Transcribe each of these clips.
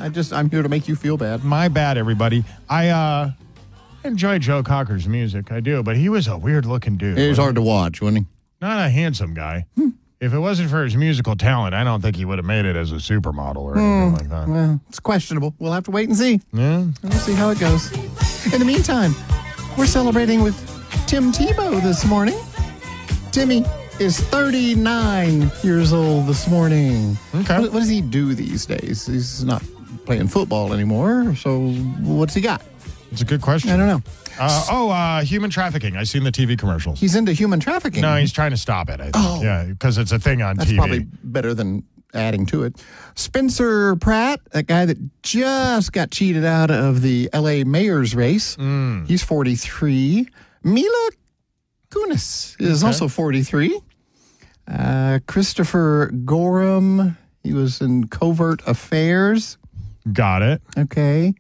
I'm here to make you feel bad. My bad, everybody. I enjoy Joe Cocker's music. I do, but he was a weird-looking dude. It was hard to watch, wasn't he? Not a handsome guy. If it wasn't for his musical talent, I don't think he would have made it as a supermodel or anything like that. Well, it's questionable. We'll have to wait and see. Yeah. We'll see how it goes. In the meantime, we're celebrating with Tim Tebow this morning. Timmy is 39 years old this morning. Okay. What does he do these days? He's not playing football anymore, so what's he got? It's a good question. I don't know. Human trafficking. I've seen the TV commercials. He's into human trafficking. No, he's trying to stop it, I think. Oh. Yeah, because it's a thing on That's TV. probably better than adding to it. Spencer Pratt, that guy that just got cheated out of the L.A. mayor's race. He's 43. Mila Kunis is also 43. Christopher Gorham, he was in Covert Affairs. Got it. Okay.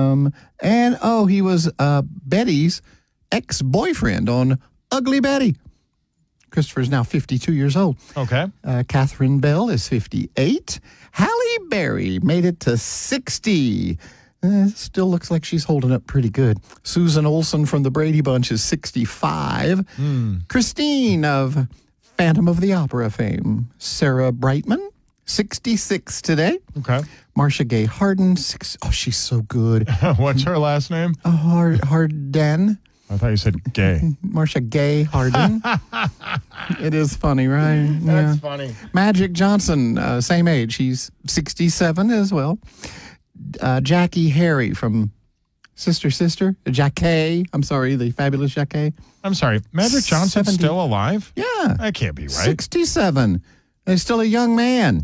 He was Betty's ex-boyfriend on Ugly Betty. Christopher's now 52 years old. Okay. Catherine Bell is 58. Halle Berry made it to 60. Still looks like she's holding up pretty good. Susan Olsen from the Brady Bunch is 65. Christine of Phantom of the Opera fame. Sarah Brightman, 66 today. Okay. Marcia Gay Harden, she's so good. What's her last name? Harden. I thought you said gay. Marcia Gay Harden. It is funny, right? That's funny. Magic Johnson, same age. He's 67 as well. Jackie Harry from Sister. Jackie. I'm sorry, the fabulous Jackie. I'm sorry. Magic Johnson's 70. still alive? Yeah. That can't be right. 67. He's still a young man.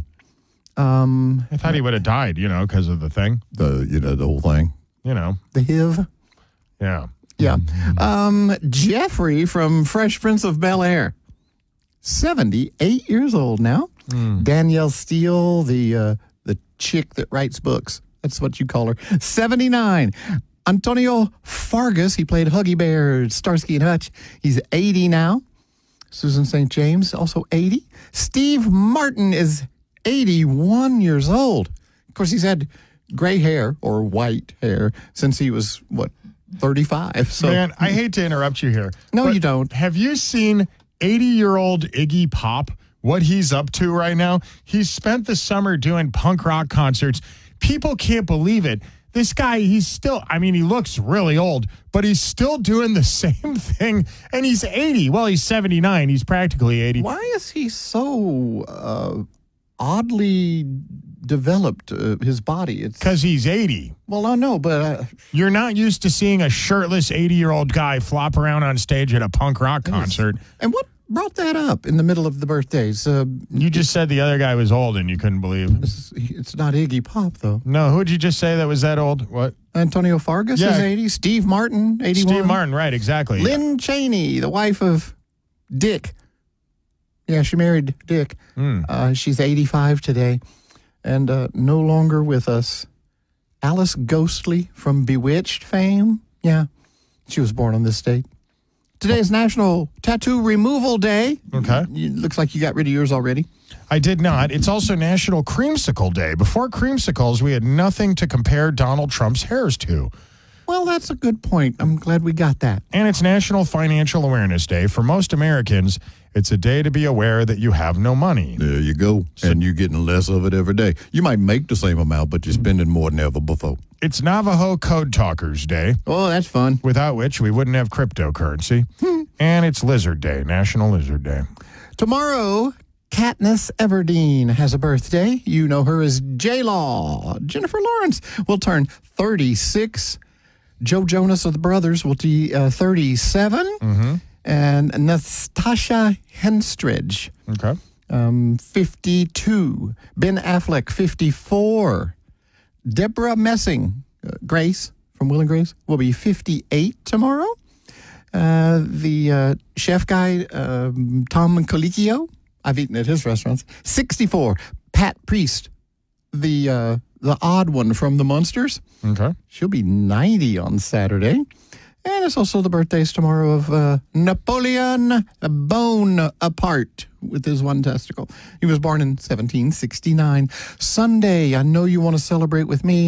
I thought he would have died, because of the thing. The whole thing. The HIV. Yeah. Yeah. Jeffrey from Fresh Prince of Bel-Air. 78 years old now. Danielle Steele, the chick that writes books. That's what you call her. 79. Antonio Fargas, he played Huggy Bear, Starsky and Hutch. He's 80 now. Susan St. James, also 80. Steve Martin is 81 years old. Of course, he's had gray hair or white hair since he was, 35. So, Man, I hate to interrupt you here. No, you don't. Have you seen 80-year-old Iggy Pop, what he's up to right now? He's spent the summer doing punk rock concerts. People can't believe it. This guy, he's still, he looks really old, but he's still doing the same thing, and he's 80. Well, he's 79. He's practically 80. Why is he so oddly developed, his body? It's because he's 80. Well, I know, but you're not used to seeing a shirtless 80-year-old guy flop around on stage at a punk rock concert. And what brought that up in the middle of the birthdays? You just said the other guy was old and you couldn't believe. It's not Iggy Pop, though. No, who'd you just say that was that old? What? Antonio Fargas is 80. Steve Martin, 81. Steve Martin, right, exactly. Lynn Cheney, the wife of Dick. Yeah, she married Dick. She's 85 today and no longer with us. Alice Ghostly from Bewitched fame. Yeah, she was born on this date. Today is National Tattoo Removal Day. Okay. Looks like you got rid of yours already. I did not. It's also National Creamsicle Day. Before creamsicles, we had nothing to compare Donald Trump's hairs to. Well, that's a good point. I'm glad we got that. And it's National Financial Awareness Day. For most Americans, it's a day to be aware that you have no money. There you go. And you're getting less of it every day. You might make the same amount, but you're spending more than ever before. It's Navajo Code Talkers Day. Oh, that's fun. Without which we wouldn't have cryptocurrency. And it's Lizard Day, National Lizard Day. Tomorrow, Katniss Everdeen has a birthday. You know her as J-Law. Jennifer Lawrence will turn 36. Joe Jonas of the Brothers will be 37. And Natasha Henstridge, 52. Ben Affleck, 54. Deborah Messing, Grace from Will and Grace, will be 58 tomorrow. The chef guy, Tom Colicchio, I've eaten at his restaurants, 64. Pat Priest, the odd one from the Munsters. She'll be 90 on Saturday. And it's also the birthdays tomorrow of Napoleon Bonaparte with his one testicle. He was born in 1769. Sunday, I know you want to celebrate with me.